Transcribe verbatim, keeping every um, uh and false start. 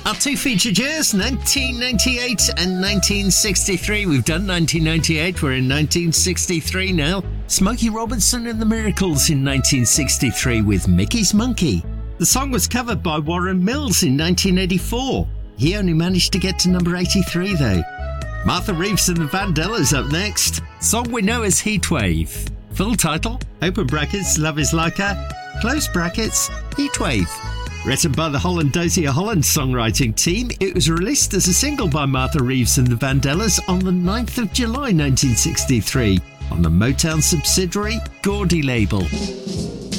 Our two featured years, nineteen ninety-eight and nineteen sixty-three. We've done nineteen ninety-eight, we're in nineteen sixty-three now. Smokey Robinson and the Miracles in nineteen sixty-three with Mickey's Monkey. The song was covered by Warren Mills in nineteen eighty-four. He only managed to get to number eighty-three though. Martha Reeves and the Vandellas up next. Song we know as Heatwave. Full title, open brackets, Love Is Like Her, close brackets, Heatwave. Written by the Holland Dozier Holland songwriting team, it was released as a single by Martha Reeves and the Vandellas on the ninth of July nineteen sixty-three on the Motown subsidiary Gordy label.